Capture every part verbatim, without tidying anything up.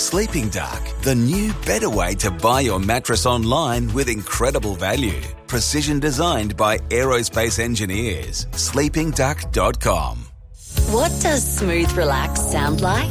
Sleeping Dark, the new better way to buy your mattress online with incredible value. Precision designed by aerospace engineers. sleeping duck dot com. What does smooth relax sound like?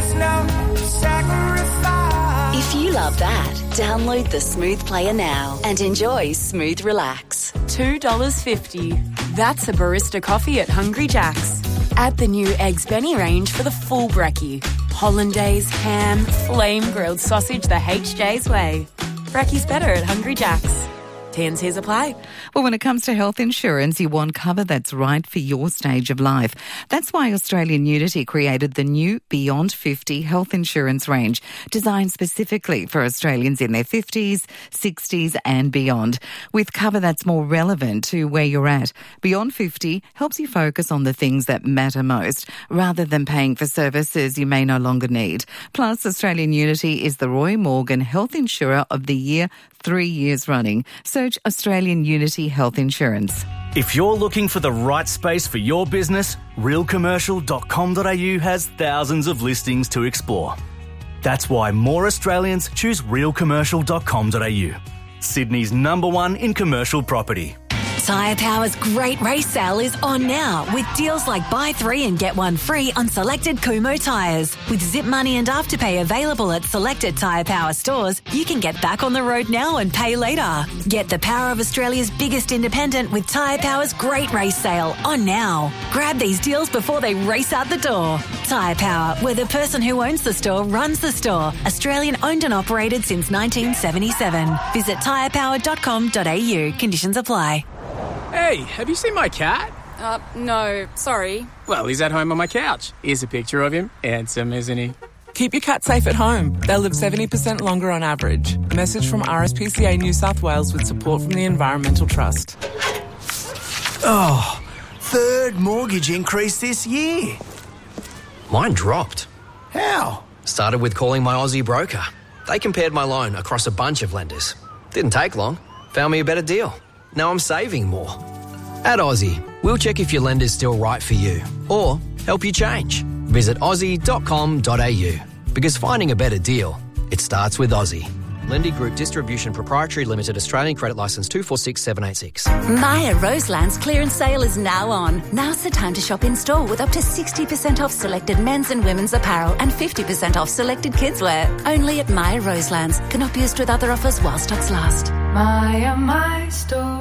If you love that, download the Smooth Player now and enjoy Smooth Relax. two dollars fifty. That's a barista coffee at Hungry Jack's. Add the new Eggs Benny range for the full brekkie. Hollandaise, ham, flame-grilled sausage the H J's way. Brekkie's better at Hungry Jack's. T and C's apply. Well, when it comes to health insurance, you want cover that's right for your stage of life. That's why Australian Unity created the new Beyond fifty health insurance range, designed specifically for Australians in their fifties, sixties and beyond, with cover that's more relevant to where you're at. Beyond fifty helps you focus on the things that matter most, rather than paying for services you may no longer need. Plus, Australian Unity is the Roy Morgan Health Insurer of the Year three years running. Search Australian Unity Health Insurance. If you're looking for the right space for your business, real commercial dot com dot a u has thousands of listings to explore. That's why more Australians choose real commercial dot com dot a u, Sydney's number one in commercial property. Tyre Power's great race sale is on now with deals like buy three and get one free on selected Kumho tyres. With Zip Money and Afterpay available at selected Tyre Power stores, you can get back on the road now and pay later. Get the power of Australia's biggest independent with Tyre Power's great race sale on now. Grab these deals before they race out the door. Tyre Power, where the person who owns the store runs the store. Australian owned and operated since nineteen seventy-seven. Visit tyre power dot com dot a u. Conditions apply. Hey, have you seen my cat? Uh, no, sorry. Well, he's at home on my couch. Here's a picture of him. Handsome, isn't he? Keep your cat safe at home. They'll live seventy percent longer on average. Message from R S P C A New South Wales with support from the Environmental Trust. Oh, third mortgage increase this year. Mine dropped. How? Started with calling my Aussie broker. They compared my loan across a bunch of lenders. Didn't take long. Found me a better deal. Now I'm saving more. At Aussie, we'll check if your lender's still right for you or help you change. Visit aussie dot com dot a u because finding a better deal, it starts with Aussie. Lendy Group Distribution Proprietary Limited, Australian Credit Licence two four six seven eight six. Maya Roseland's clearance sale is now on. Now's the time to shop in store with up to sixty percent off selected men's and women's apparel and fifty percent off selected kids wear. Only at Maya Roseland's. Cannot be used with other offers while stocks last. Maya, my store.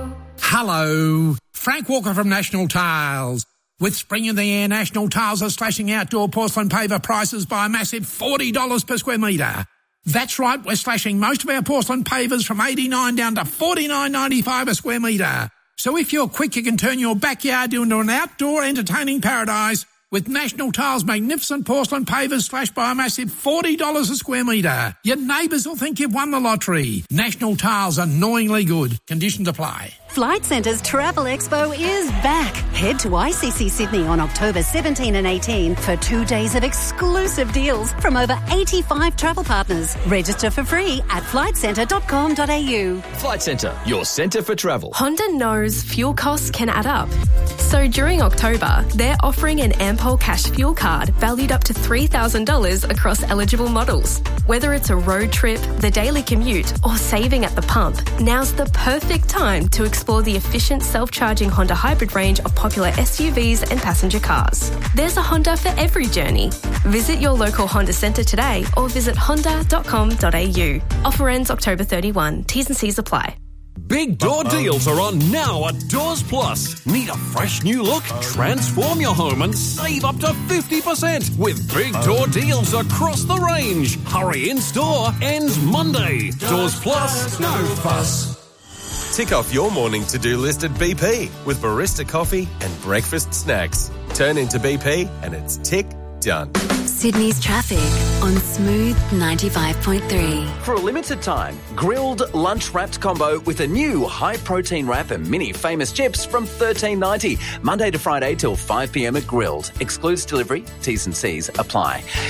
Hello, Frank Walker from National Tiles. With spring in the air, National Tiles are slashing outdoor porcelain paver prices by a massive forty dollars per square metre. That's right, we're slashing most of our porcelain pavers from eighty-nine dollars down to forty-nine ninety-five a square metre. So if you're quick, you can turn your backyard into an outdoor entertaining paradise with National Tiles' magnificent porcelain pavers slashed by a massive forty dollars a square metre. Your neighbours will think you've won the lottery. National Tiles, annoyingly good. Conditions apply. Flight Centre's Travel Expo is back. Head to I C C Sydney on October seventeenth and eighteenth for two days of exclusive deals from over eighty-five travel partners. Register for free at flight centre dot com dot a u. Flight Centre, your centre for travel. Honda knows fuel costs can add up. So during October, they're offering an Ampol Cash fuel card valued up to three thousand dollars across eligible models. Whether it's a road trip, the daily commute, or saving at the pump, now's the perfect time to explore the efficient self-charging Honda hybrid range of popular S U Vs and passenger cars. There's a Honda for every journey. Visit your local Honda centre today or visit honda dot com dot a u. Offer ends October thirty-first. T's and C's apply. Big door deals are on now at Doors Plus. Need a fresh new look? Transform your home and save up to fifty percent with big door deals across the range. Hurry in store, ends Monday. Doors Plus, no fuss. Tick off your morning to-do list at B P with barista coffee and breakfast snacks. Turn into B P and it's tick done. Sydney's traffic on Smooth ninety-five point three. For a limited time, grilled lunch wrapped combo with a new high protein wrap and mini famous chips from thirteen ninety. Monday to Friday till five p m at Grilled. Excludes delivery. T's and C's apply.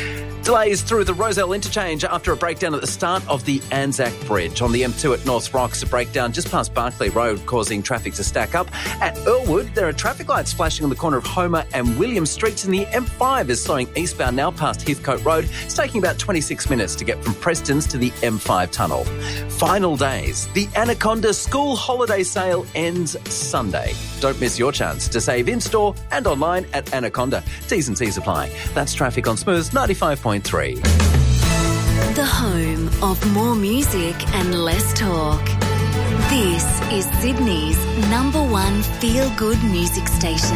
Delays through the Rozelle interchange after a breakdown at the start of the Anzac Bridge. On the M two at North Rocks, a breakdown just past Barclay Road causing traffic to stack up. At Earlwood, there are traffic lights flashing on the corner of Homer and William Streets, and the M five is slowing eastbound now past Heathcote Road. It's taking about twenty-six minutes to get from Preston's to the M five tunnel. Final days. The Anaconda School Holiday Sale ends Sunday. Don't miss your chance to save in-store and online at Anaconda. T's and C's apply. That's traffic on Smooth ninety-five point three. The home of more music and less talk. This is Sydney's number one feel-good music station.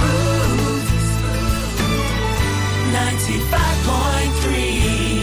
ninety-five point three.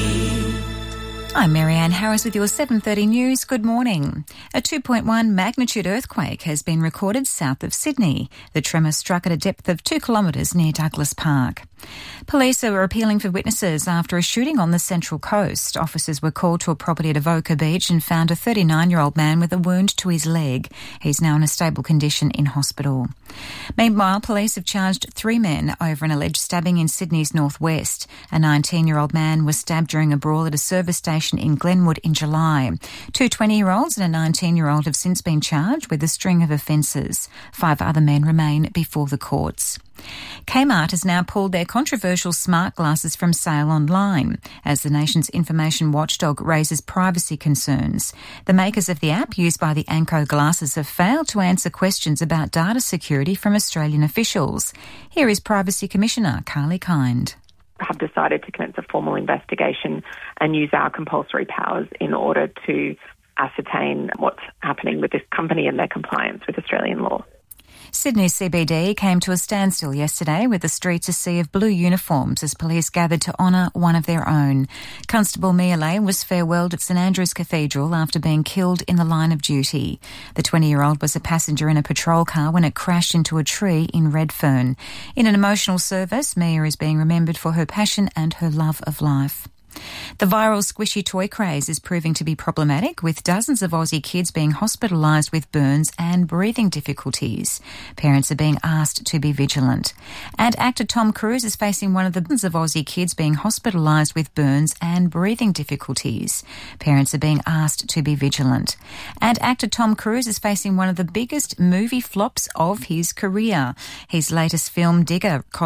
I'm Marianne Harris with your seven thirty news. Good morning. A two point one magnitude earthquake has been recorded south of Sydney. The tremor struck at a depth of two kilometres near Douglas Park. Police are appealing for witnesses after a shooting on the Central Coast. Officers were called to a property at Avoca Beach and found a thirty-nine-year-old man with a wound to his leg. He's now in a stable condition in hospital. Meanwhile, police have charged three men over an alleged stabbing in Sydney's northwest. A nineteen-year-old man was stabbed during a brawl at a service station in Glenwood in July. Two twenty-year-olds and a nineteen-year-old have since been charged with a string of offences. Five other men remain before the courts. Kmart has now pulled their controversial smart glasses from sale online as the nation's information watchdog raises privacy concerns. The makers of the app used by the Anko glasses have failed to answer questions about data security from Australian officials. Here is Privacy Commissioner Carly Kind. Have decided to commence a formal investigation and use our compulsory powers in order to ascertain what's happening with this company and their compliance with Australian law. Sydney's C B D came to a standstill yesterday with the streets a sea of blue uniforms as police gathered to honour one of their own. Constable Mia Lay was farewelled at St Andrew's Cathedral after being killed in the line of duty. The twenty-year-old was a passenger in a patrol car when it crashed into a tree in Redfern. In an emotional service, Mia is being remembered for her passion and her love of life. The viral squishy toy craze is proving to be problematic, with dozens of Aussie kids being hospitalised with burns and breathing difficulties. Parents are being asked to be vigilant. And actor Tom Cruise is facing one of the dozens of Aussie kids being hospitalised with burns and breathing difficulties. Parents are being asked to be vigilant. And actor Tom Cruise is facing one of the biggest movie flops of his career. His latest film, Digger,